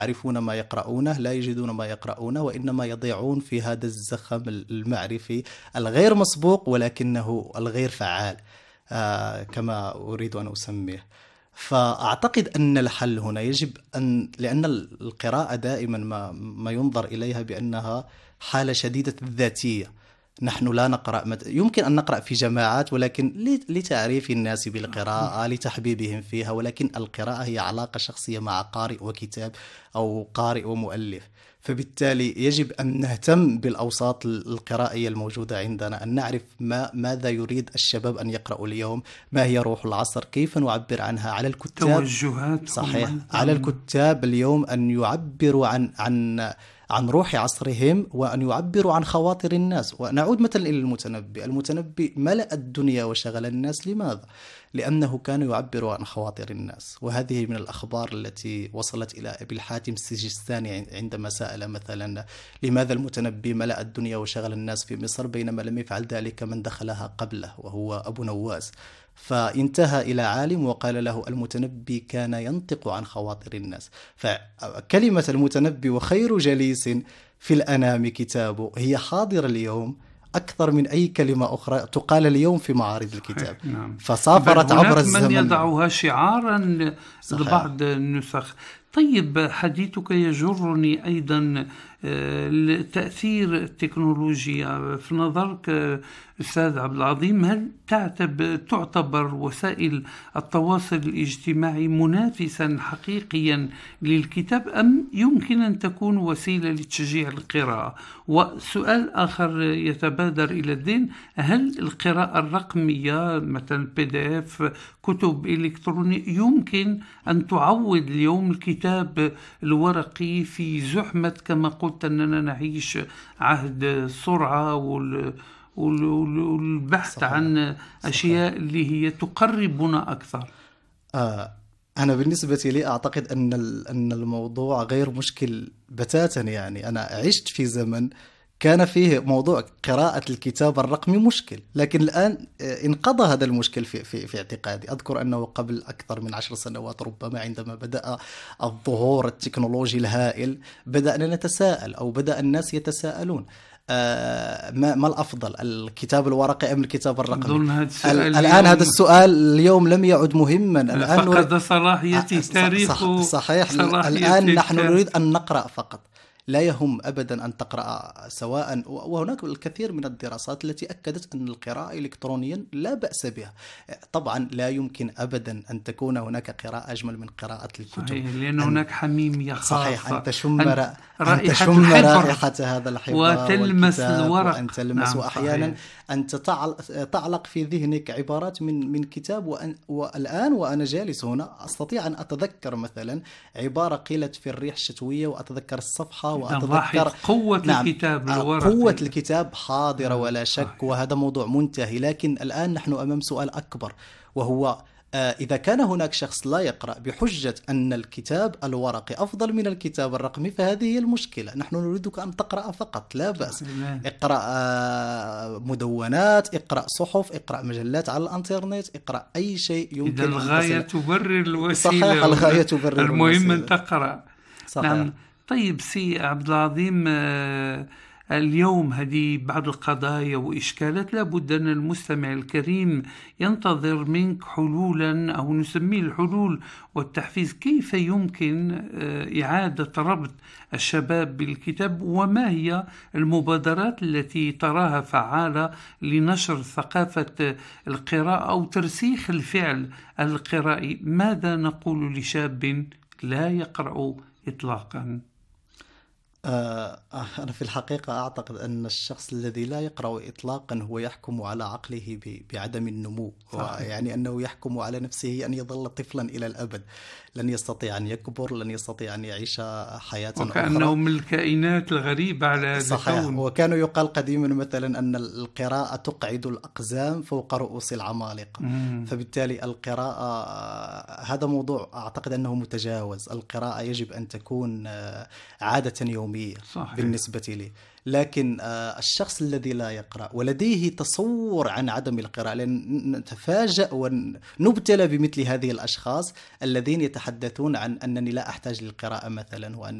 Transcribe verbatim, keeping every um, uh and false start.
يعرفون ما يقرؤونه لا يجدون ما يقرؤونه، وإنما يضيعون في هذا الزخم المعرفي الغير مسبوق ولكنه الغير فعال، آه كما أريد أن أسميه. فأعتقد أن الحل هنا يجب أن، لأن القراءة دائما ما, ما ينظر إليها بأنها حالة شديدة الذاتية. نحن لا نقرأ مت... يمكن أن نقرأ في جماعات، ولكن لتعريف الناس بالقراءة، لتحبيبهم فيها، ولكن القراءة هي علاقة شخصية مع قارئ وكتاب أو قارئ ومؤلف. فبالتالي يجب أن نهتم بالأوساط القرائية الموجودة عندنا، أن نعرف ما ماذا يريد الشباب أن يقرأوا اليوم، ما هي روح العصر، كيف نعبر عنها على الكتاب. توجهات صحيح، على الكتاب اليوم أن يعبروا عن عن عن روح عصرهم، وأن يعبروا عن خواطر الناس. ونعود مثلا إلى المتنبي. المتنبي ملأ الدنيا وشغل الناس. لماذا؟ لأنه كان يعبر عن خواطر الناس. وهذه من الأخبار التي وصلت إلى أبي الحاتم السجستاني عندما سأل مثلا لماذا المتنبي ملأ الدنيا وشغل الناس في مصر بينما لم يفعل ذلك من دخلها قبله وهو أبو نواس. فانتهى إلى عالم وقال له المتنبي كان ينطق عن خواطر الناس. فكلمة المتنبي وخير جليس في الأنام كتابه هي حاضرة اليوم أكثر من أي كلمة أخرى تقال اليوم في معارض الكتاب. نعم. فسافرت عبر الزمن. من يضعها شعارا لبعض النسخ. طيب، حديثك يجرني أيضا تأثير التكنولوجيا في نظرك أستاذ عبد العظيم. هل تعتبر وسائل التواصل الاجتماعي منافسا حقيقيا للكتاب، أم يمكن أن تكون وسيلة لتشجيع القراءة؟ وسؤال آخر يتبادر إلى الذهن، هل القراءة الرقمية مثلا بي دي اف، كتب إلكترونية، يمكن أن تعوض اليوم الكتاب الورقي في زحمة كما قلت أننا نعيش عهد السرعة وال والبحث صحيح. عن أشياء صحيح. اللي هي تقربنا أكثر. آه أنا بالنسبة لي أعتقد أن أن الموضوع غير مشكل بتاتا. يعني أنا عشت في زمن كان فيه موضوع قراءة الكتاب الرقمي مشكل، لكن الآن انقضى هذا المشكل في, في, في اعتقادي. أذكر أنه قبل أكثر من عشر سنوات ربما عندما بدأ الظهور التكنولوجي الهائل بدأنا نتساءل أو بدأ الناس يتساءلون آه ما, ما الأفضل، الكتاب الورقي أم الكتاب الرقمي؟ الآن هذا السؤال اليوم لم يعد مهما. الآن فقد صلاحيته تاريخ صح صحيح. الآن نحن نريد أن نقرأ فقط، لا يهم أبدا أن تقرأ سواء. وهناك الكثير من الدراسات التي أكدت أن القراءة إلكترونيا لا بأس بها. طبعا لا يمكن أبدا أن تكون هناك قراءة أجمل من قراءة الكتب، صحيح، لأن هناك حميمية خاصة. صحيح، أن تشم, أن رائحة, أن تشم رائحة هذا الحوار وتلمس الورق، وأن تلمس نعم وأحيانا صحيح. أن تعلق في ذهنك عبارات من من كتاب. وأن والآن وأنا جالس هنا أستطيع أن أتذكر مثلا عبارة قيلت في الريح الشتوية وأتذكر الصفحة وأتذكر قوة نعم الكتاب الورقي. قوة الكتاب حاضرة ولا شك، وهذا موضوع منتهي. لكن الآن نحن أمام سؤال أكبر، وهو إذا كان هناك شخص لا يقرأ بحجة أن الكتاب الورقي أفضل من الكتاب الرقمي، فهذه هي المشكلة. نحن نريدك أن تقرأ فقط، لا بأس. اقرأ مدونات، اقرأ صحف، اقرأ مجلات على الانترنت، اقرأ أي شيء يمكن. إذا الغاية تبرر الوسيلة. صحيح، الغاية تبرر المهم أن تقرأ. صحيح. نعم. طيب سي عبد العظيم، اليوم هذه بعض القضايا وإشكالات لابد أن المستمع الكريم ينتظر منك حلولا، أو نسميه الحلول والتحفيز. كيف يمكن إعادة ربط الشباب بالكتاب، وما هي المبادرات التي تراها فعالة لنشر ثقافة القراءة أو ترسيخ الفعل القرائي؟ ماذا نقول لشاب لا يقرأ إطلاقا؟ أنا في الحقيقة أعتقد أن الشخص الذي لا يقرأ إطلاقا هو يحكم على عقله بعدم النمو، يعني أنه يحكم على نفسه أن يظل طفلا إلى الأبد، لن يستطيع أن يكبر، لن يستطيع أن يعيش حياة أخرى. وكأنه من الكائنات الغريبة على هذا الكون. وكانوا يقال قديما مثلا أن القراءة تقعد الأقزام فوق رؤوس العمالقة. مم. فبالتالي القراءة هذا موضوع أعتقد أنه متجاوز. القراءة يجب أن تكون عادة يومية اليومية. صحيح. بالنسبة لي. لكن الشخص الذي لا يقرأ ولديه تصور عن عدم القراءة، لأن نتفاجأ ونبتلى بمثل هذه الأشخاص الذين يتحدثون عن أنني لا أحتاج للقراءة مثلا، وأن